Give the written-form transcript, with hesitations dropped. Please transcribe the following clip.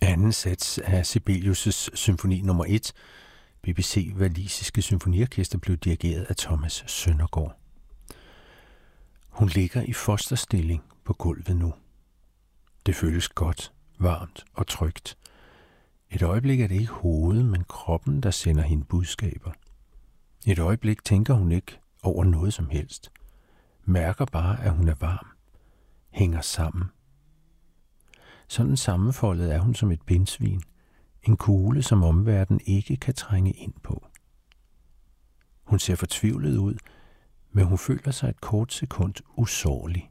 anden sats af Sibelius' symfoni nummer 1, BBC Walisiske Symfoniorkester, blev dirigeret af Thomas Søndergaard. Hun ligger i fosterstilling på gulvet nu. Det føles godt, varmt og trygt. Et øjeblik er det ikke hovedet, men kroppen, der sender hende budskaber. Et øjeblik tænker hun ikke over noget som helst. Mærker bare, at hun er varm. Hænger sammen. Sådan sammenfoldet er hun som et pindsvin. En kugle, som omverdenen ikke kan trænge ind på. Hun ser fortvivlet ud, men hun føler sig et kort sekund usårlig.